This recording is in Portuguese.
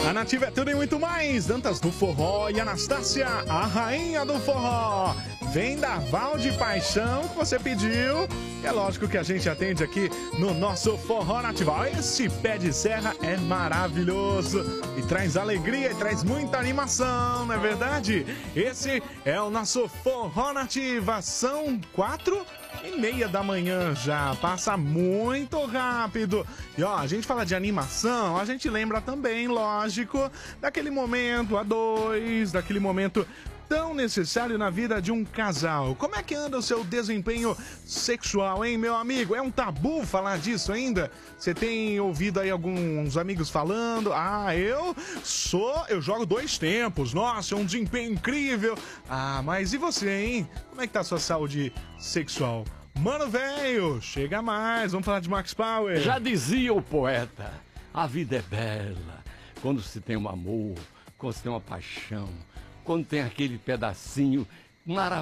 A Nativa é tudo e muito mais. Dantas do Forró e Anastácia, a rainha do forró. Vendaval de paixão que você pediu. E é lógico que a gente atende aqui no nosso Forró Natival. Esse pé de serra é maravilhoso e traz alegria e traz muita animação, não é verdade? Esse é o nosso Forró Nativa. São 4:30 da manhã já. Passa muito rápido. E ó, a gente fala de animação, a gente lembra também, lógico, daquele momento a dois, daquele momento tão necessário na vida de um casal. Como é que anda o seu desempenho sexual, hein, meu amigo? É um tabu falar disso ainda? Você tem ouvido aí alguns amigos falando? Ah, eu jogo 2 tempos. Nossa, é um desempenho incrível. Ah, mas e você, hein? Como é que tá a sua saúde sexual? Mano, velho, chega mais. Vamos falar de Max Power. Já dizia o poeta, a vida é bela quando se tem um amor, quando se tem uma paixão, quando tem aquele pedacinho maravilhoso